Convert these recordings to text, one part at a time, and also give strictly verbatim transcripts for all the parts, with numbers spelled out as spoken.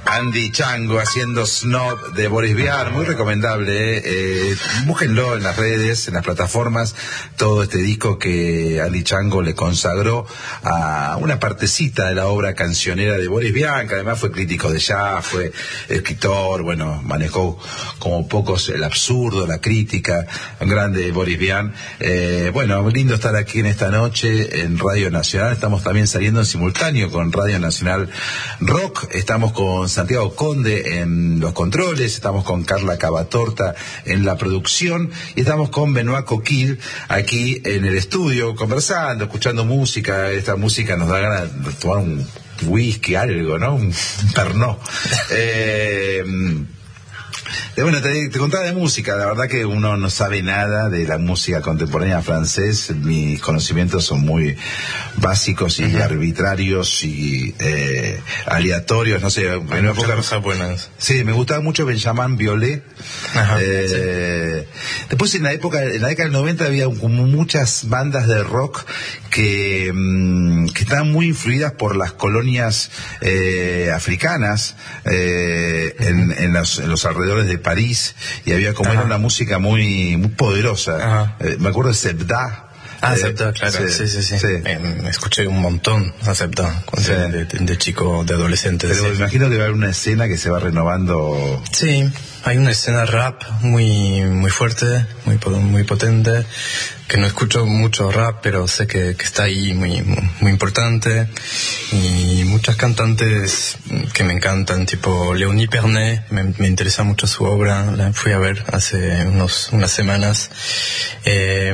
Andy Chango haciendo Snob de Boris Vian, muy recomendable, eh. Eh, búsquenlo en las redes, en las plataformas, todo este disco que Andy Chango le consagró a una partecita de la obra cancionera de Boris Vian, que además fue crítico de jazz, fue escritor, bueno, manejó como pocos el absurdo, la crítica, un grande Boris Vian. Eh, bueno, lindo estar aquí en esta noche en Radio Nacional, estamos también saliendo en simultáneo con Radio Nacional Rock, estamos con Santiago Conde en los controles, estamos con Carla Cavatorta en la producción y estamos con Benoît Coquille aquí en el estudio conversando, escuchando música. Esta música nos da ganas de tomar un whisky, algo, ¿no? Un pernod. eh, Eh, bueno, te, te contaba de música, la verdad que uno no sabe nada de la música contemporánea francés, mis conocimientos son muy básicos y uh-huh. arbitrarios y eh, aleatorios, no sé. Hay en muchas época, cosas buenas. Sí, me gustaba mucho Benjamin Biolay. Ajá, eh, sí. Después en la época, en la década del noventa había como muchas bandas de rock que, mmm, que estaban muy influidas por las colonias eh, africanas eh, uh-huh. en, en, los, en los alrededores de París, y había como Ajá. era una música muy muy poderosa. Eh, me acuerdo de Sebda. Ah, Sebda, eh, claro, sí, sí, sí. sí. Eh, escuché un montón a Sebda sí. de, de, de chico, de adolescente. Pero sí. me imagino que va a haber una escena que se va renovando. Sí, hay una escena rap muy muy fuerte, muy muy potente, que no escucho mucho rap, pero sé que, que está ahí muy, muy muy importante, y muchas cantantes que me encantan, tipo Léonie Pernet, me, me interesa mucho su obra, la fui a ver hace unos unas semanas. Eh,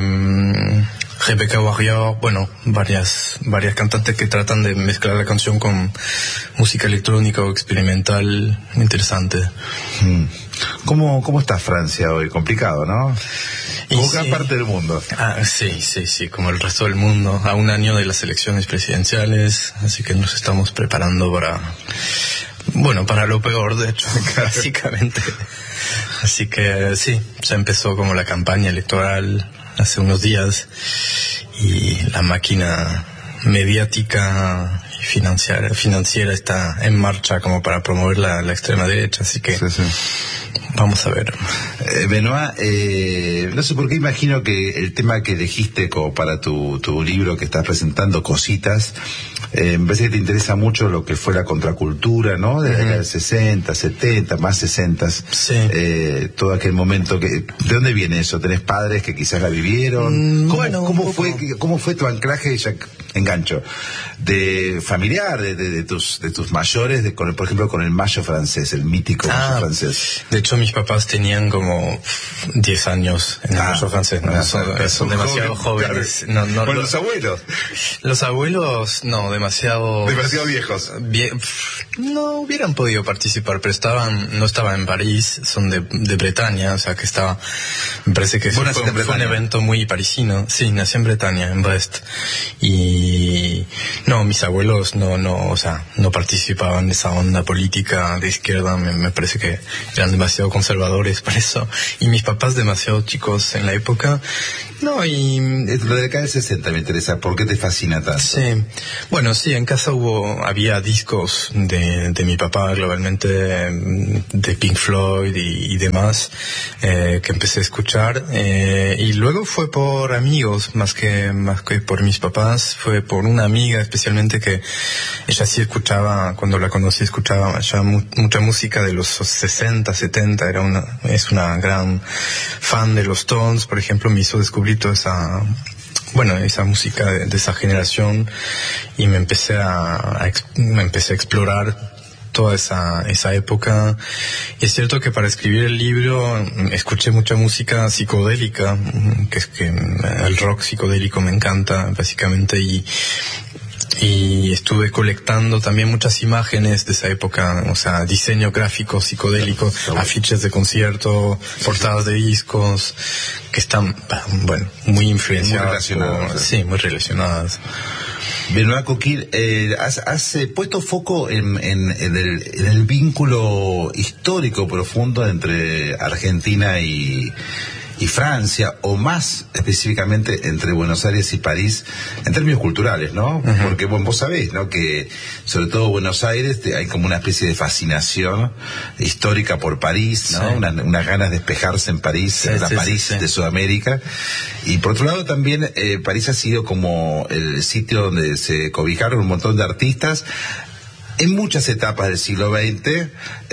Rebecca Warrior, bueno, varias varias cantantes que tratan de mezclar la canción con música electrónica o experimental, interesante. Mm. ¿Cómo, ¿Cómo está Francia hoy? Complicado, ¿no? Como gran sí. parte del mundo. Ah, sí, sí, sí, como el resto del mundo, a un año de las elecciones presidenciales, así que nos estamos preparando para, bueno, para lo peor, de hecho, básicamente. Así que sí, ya empezó como la campaña electoral hace unos días, y la máquina mediática y financiera, financiera está en marcha como para promover la, la extrema derecha, así que sí, sí. vamos a ver. Eh, Benoît, eh, no sé por qué imagino que el tema que elegiste como para tu, tu libro que estás presentando, Cositas, eh, me parece que te interesa mucho lo que fue la contracultura, ¿no? De la década del sesenta, setenta, más sesenta. Sí. Eh, todo aquel momento que... ¿De dónde viene eso? ¿Tenés padres que quizás la vivieron? Mm, ¿Cómo, bueno, ¿cómo fue, cómo fue tu anclaje, ya engancho, de familiar, de, de, de tus de tus mayores, de, con el, por ejemplo, con el mayo francés, el mítico ah, mayo francés? De hecho, mis papás tenían como diez años en el ah, mayo francés, ¿no? Ah, son, son, son demasiado joven, jóvenes. No, no, ¿Con no, los abuelos? Los abuelos, no, demasiado... Demasiado viejos. Bien, no hubieran podido participar, pero estaban, no estaban en París, son de, de Bretaña, o sea que estaba... Me parece que fue, fue, fue un evento muy parisino. Sí, nací en Bretaña, en Brest. Y... No, mis abuelos no, no, o sea, no participaban de esa onda política de izquierda, me, me parece que eran demasiado conservadores para eso, y mis papás demasiado chicos en la época. No, y... Lo de acá del sesenta me interesa, ¿por qué te fascina tanto? Sí, bueno, sí, en casa hubo, había discos de, de mi papá globalmente, de Pink Floyd y, y demás, eh, que empecé a escuchar, eh, y luego fue por amigos, más que, más que por mis papás, fue por una amiga especialmente que ella sí escuchaba, cuando la conocí escuchaba ya mu- mucha música de los sesenta, setenta, era una, es una gran fan de los Stones, por ejemplo, me hizo descubrir toda esa, bueno, esa música de, de esa generación, y me empecé a, a me empecé a explorar toda esa esa época. Y es cierto que para escribir el libro escuché mucha música psicodélica, que es que el rock psicodélico me encanta básicamente, y y estuve colectando también muchas imágenes de esa época, o sea, diseño gráfico psicodélico, afiches de concierto, portadas de discos, que están, bueno, muy influenciadas. Muy relacionadas. Por, sí, muy relacionadas. Benoît Coquille, eh, has, has puesto foco en, en, en, el, en el vínculo histórico profundo entre Argentina y, y Francia, o más específicamente entre Buenos Aires y París, en términos culturales, ¿no? Uh-huh. Porque bueno, vos sabés, ¿no? Que sobre todo Buenos Aires te, hay como una especie de fascinación histórica por París, ¿no? Sí. Una, unas ganas de despejarse en París, sí, en la sí, París sí, sí. de Sudamérica. Y por otro lado también eh, París ha sido como el sitio donde se cobijaron un montón de artistas en muchas etapas del siglo veinte,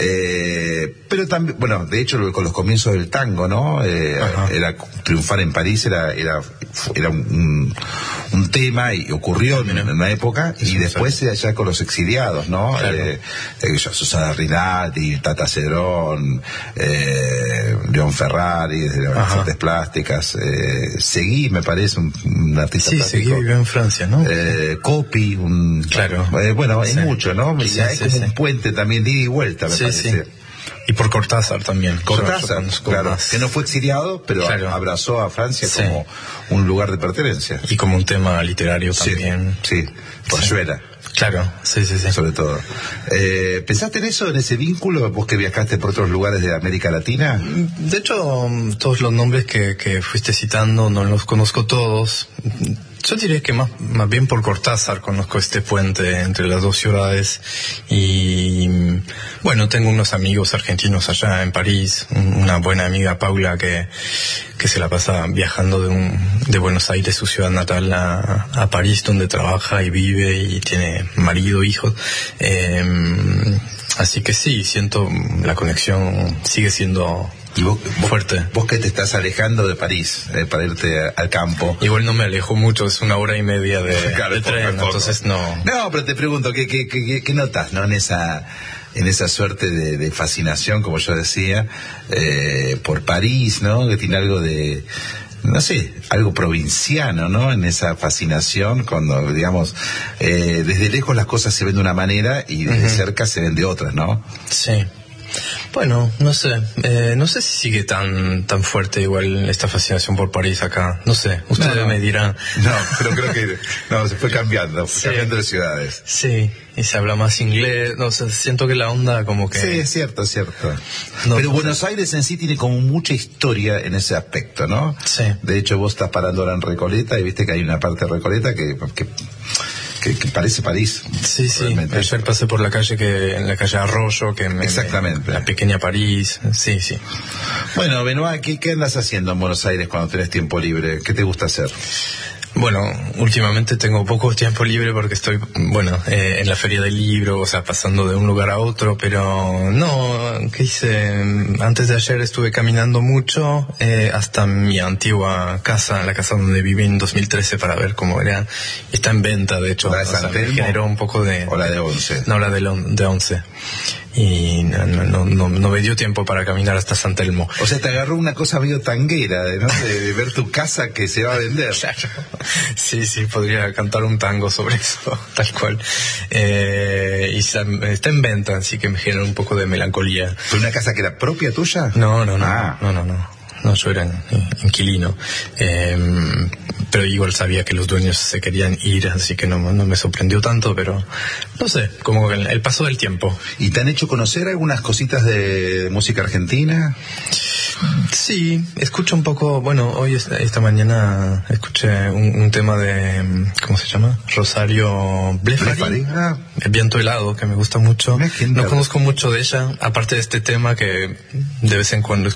eh, pero también, bueno, de hecho con los comienzos del tango, ¿no? Eh, era triunfar en París era era era un, un tema y ocurrió en, en una época, y después ya con los exiliados, ¿no? Claro. Eh, eh, Susana Rinaldi, Tata Cedrón, eh, León Ferrari, de las artes plásticas, eh, Seguí, me parece, un, un artista sí, plástico. Seguí vivió en Francia, ¿no? Eh, Copy, un... Claro. Eh, bueno, hay sí. mucho, ¿no? Sí, ya es sí, como sí. un puente también de ida y vuelta, me sí, parece. Sí. Y por Cortázar también. Cortázar, claro, más... que no fue exiliado, pero claro. abrazó a Francia sí. como un lugar de pertenencia. Y como un tema literario también. Sí, sí. Rayuela. Claro, sí, sí, sí. Sobre todo. Eh, ¿Pensaste en eso, en ese vínculo, vos que viajaste por otros lugares de América Latina? De hecho, todos los nombres que, que fuiste citando no los conozco todos. Yo diría que más, más bien por Cortázar conozco este puente entre las dos ciudades. Y bueno, tengo unos amigos argentinos allá en París, una buena amiga Paula que, que se la pasa viajando de, un, de Buenos Aires, su ciudad natal, a, a París, donde trabaja y vive y tiene marido, hijos. Eh, así que sí, siento la conexión sigue siendo... Y vos, vos, fuerte. Vos que te estás alejando de París eh, para irte a, al campo. Igual no me alejo mucho, es una hora y media de, claro, de tren, entonces no. No, pero te pregunto, ¿qué, qué, qué, qué notas, no? En esa, en esa suerte de, de fascinación, como yo decía, eh, por París, ¿no? Que tiene algo de, no sé, algo provinciano, ¿no? En esa fascinación, cuando, digamos, eh, desde lejos las cosas se ven de una manera y desde uh-huh. cerca se ven de otras, ¿no? Sí. Bueno, no sé, eh, no sé si sigue tan tan fuerte igual esta fascinación por París acá, no sé, ustedes no, no. me dirán. No, pero creo que no, se fue cambiando, fue sí. cambiando de ciudades. Sí, y se habla más inglés, no sé, siento que la onda como que... Sí, es cierto, es cierto. No, pero no Buenos sé. Aires en sí tiene como mucha historia en ese aspecto, ¿no? Sí. De hecho, vos estás parando ahora en Recoleta y viste que hay una parte de Recoleta que... que Que, que parece París. Sí, sí. Realmente. Ayer pasé por la calle que en la calle Arroyo, que me, exactamente. Me, la pequeña París. Sí, sí. Bueno, Benoit, ¿qué, ¿qué andas haciendo en Buenos Aires cuando tenés tiempo libre? ¿Qué te gusta hacer? Bueno, últimamente tengo poco tiempo libre porque estoy, bueno, eh, en la feria del libro, o sea, pasando de un lugar a otro, pero no, ¿qué hice? Antes de ayer estuve caminando mucho eh, hasta mi antigua casa, la casa donde viví en dos mil trece, para ver cómo era. Está en venta, de hecho. ¿La de San Telmo? Me generó un poco de... ¿O la de Once? No, la de, de Once. Y no, no, no, no me dio tiempo para caminar hasta San Telmo. O sea, te agarró una cosa medio tanguera, ¿no? De, de ver tu casa que se va a vender. Claro. Sí, sí, podría cantar un tango sobre eso, tal cual. Eh, y está en venta, así que me genera un poco de melancolía. ¿Fue una casa que era propia tuya? No, no, no, ah. no, no, no. No, yo era inquilino. Eh, pero igual sabía que los dueños se querían ir, así que no, no me sorprendió tanto, pero no sé, como el, el paso del tiempo. ¿Y te han hecho conocer algunas cositas de música argentina? Sí, escucho un poco, bueno, hoy esta, esta mañana escuché un, un tema de, ¿cómo se llama? Rosario Blefari, Blefari. Ah. El viento helado, que me gusta mucho. No conozco mucho de ella, aparte de este tema que de vez en cuando